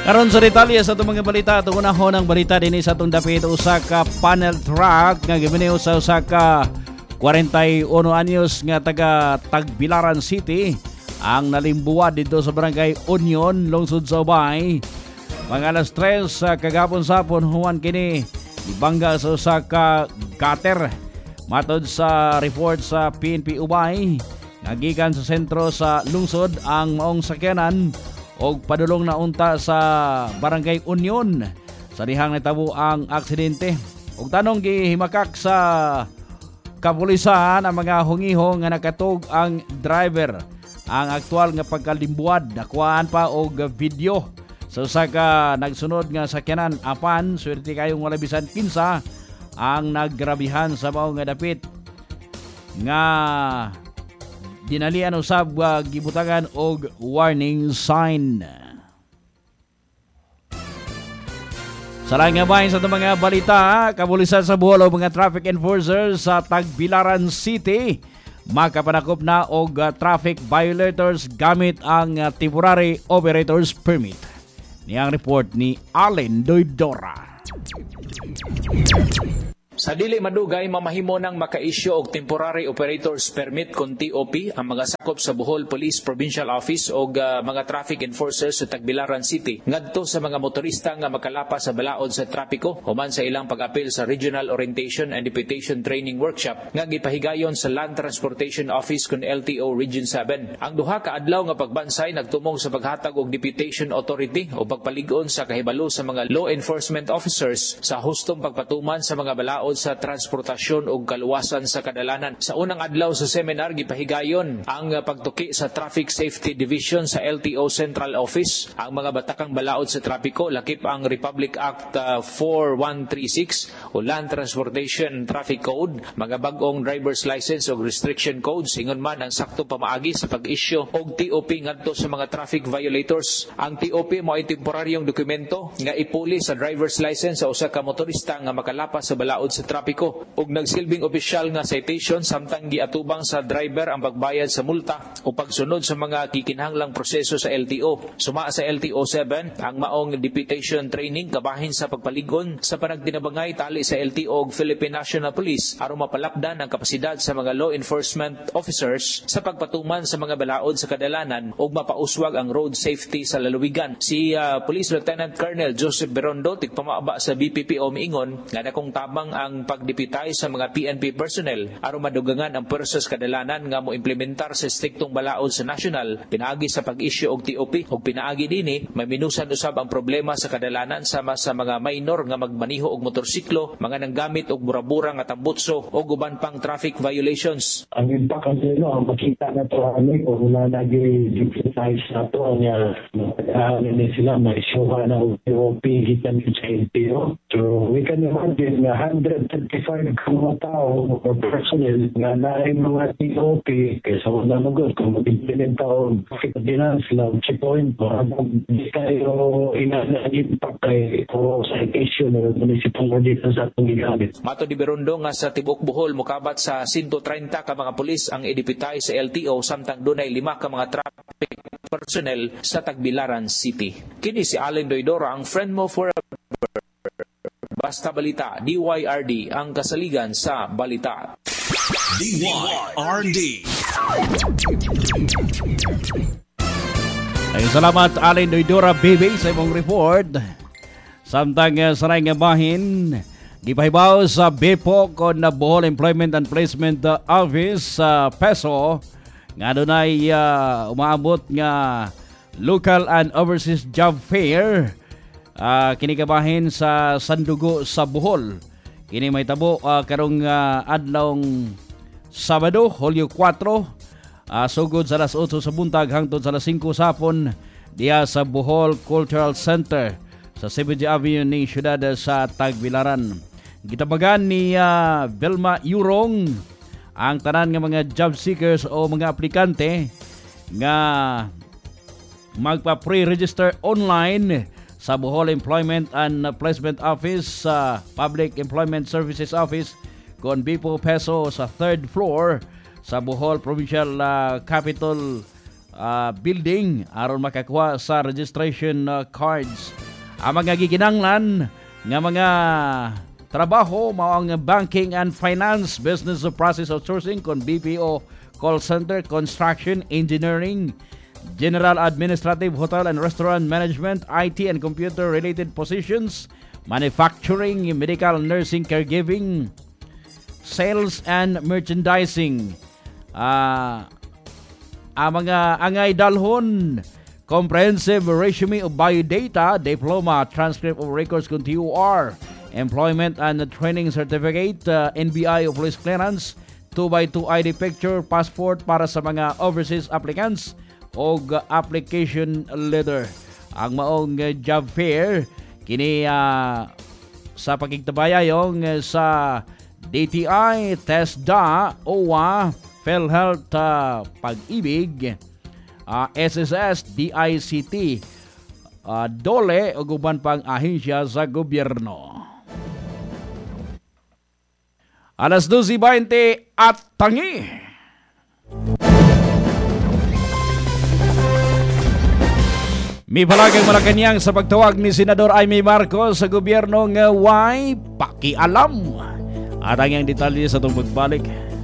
Karon sa detalye sa itong mga balita, itong unahon ng balita din sa itong dapit usa ka panel truck nga gibiniw sa usa ka 41 anyos nga taga Tagbilaran City ang nalimbuwad dito sa barangay Union, lungsod sa Ubay. Mga alas 3 sa kagapon sapon human kini ibangga sa usa ka gutter. Matod sa report sa PNP Ubay, nagikan sa sentro sa lungsod ang maong sakyanan og padulong na unta sa barangay Union. Sa dihang natabo ang aksidente. Og tanong gihimakak sa kapulisan ang mga hungihong nga nakatug ang driver. Ang aktual nga pagkalimbuad nakuhaan pa og video sa usa ka nagsunod nga sakyanan. Apan swerte kayong wala bisan kinsa ang naggrabihan sa mao nga dapit nga dinalian usab gibutagan og warning sign. Sa lang nga bahin sa itong mga balita, kapulisan sa Bohol o mga traffic enforcers sa Tagbilaran City makapanakop na og traffic violators gamit ang temporary operators permit. Niyang report ni Allen Doydora. Sa dili madugay, mamahimo nang maka-issue og temporary operators permit kon TOP ang mga sakop sa Bohol Police Provincial Office og mga traffic enforcers sa Tagbilaran City ngadto sa mga motorista nga makalapa sa balaod sa trapiko human sa ilang pag-apil sa Regional Orientation and Deputation Training Workshop nga gipahigayon sa Land Transportation Office kon LTO Region 7. Ang duha ka adlaw nga pagbansay nagtumong sa paghatag og Deputation Authority o pagpalig-on sa kahibalo sa mga law enforcement officers sa hustong pagpatuman sa mga balaod sa transportasyon ug kaluwasan sa kadalanan. Sa unang adlaw sa seminar gipahigayon ang pagtuki sa Traffic Safety Division sa LTO Central Office. Ang mga batakang balaod sa trapiko lakip ang Republic Act 4136 o Land Transportation Traffic Code, mga bag-ong driver's license ug restriction codes, ingon man ang saktong pamaagi sa pag-issue og TOP ngadto sa mga traffic violators. Ang TOP mao ay temporaryong dokumento nga ipuli sa driver's license sa usa ka motorista nga makalapa sa balaod sa trapiko ug nagsilbing opisyal nga citation samtang giatubang sa driver ang pagbayad sa multa o pagsunod sa mga kikinahanglang proseso sa LTO. Suma sa LTO 7 ang maong deputation training kabahin sa pagpaligon sa panagtinabangay tali sa LTO ug Philippine National Police aron mapalapdan ang kapasidad sa mga law enforcement officers sa pagpatuman sa mga balaod sa kadalanan ug mapauswag ang road safety sa lalawigan. Si Police Lieutenant Colonel Joseph Berondo tigpamaba sa BPPO miingon nga nakong tabang ang pagdipitay sa mga PNP personnel aron madugangan ang pwersas kadalanan nga mo implementar sa striktong balaod sa nasyonal pinaagi sa pag-issue og TOP ug pinaagi dinhi may minusan usab ang problema sa kadalanan sama sa mga minor nga magmaniho og motorsiklo, mga nanggamit og burabura nga tambutso ug uban pang traffic violations. Ang impact ang ang makita na to kung na nag-deputize na to nga sila may isuha na TOP gikan sa LTO. So we can imagine na 135 mga tao o personnel nga naay mga TOP kaysa wala magod kung mag-implement tao ordinance lang checkpoint o hindi kayo impact kay o citation o municipal ordinance at itong gigamit. Mato di Berondo nga sa Tibok Bohol mukabat sa 130 ka mga pulis ang idipitay sa LTO samtang dunay 5 ka mga traffic personnel sa Tagbilaran City. Kini si Allen Doydora, ang friend mo forever. Basta Balita, DYRD, ang kasaligan sa balita. DYRD. Ay, salamat Allen Doydora, baby, sa imong report. Samtang saray nga bahin, gipahibaw sa BEPO kon na Bohol Employment and Placement Office sa PESO nga dunay umaabot nga local and overseas job fair kinikabahin sa Sandugo sa Bohol. Kini may tabo karong adlawng Sabado, Hulyo 4, sugod sa alas 8 sa buntag hangtod sa alas 5 sapon diya sa Bohol Cultural Center sa 7th Avenue ni siyudad sa Tagbilaran. Gitabagan ni Velma Yurong ang tanan nga mga job seekers o mga aplikante nga magpa-pre-register online sa Bohol Employment and Placement Office sa Public Employment Services Office kon BPO PESO sa 3rd floor sa Bohol Provincial Capital building aron makakuha sa registration cards. Ang mga gikinanglan nga mga trabaho mao ang banking and finance, business of process outsourcing kon BPO, call center, construction, engineering, general administrative, hotel and restaurant management, IT and computer related positions, manufacturing, medical, nursing, caregiving, sales and merchandising. Ang mga angay dalhon, comprehensive resume of biodata, diploma, transcript of records kung TOR, employment and training certificate, NBI of police clearance, 2x2 ID picture, passport para sa mga overseas applicants o application letter. Ang maong job fair kini sa pagkigtabayayong sa DTI, TESDA, OWA, PhilHealth, Pag-ibig, SSS, DICT, DOLE o guban pang ahensya sa gobyerno. Alas 12:20 at tangi. May palagang Malacanang sa pagtawag ni Senador Amy Marcos sa gobyerno nga way pakialam. At ang detalye sa itong pagbalik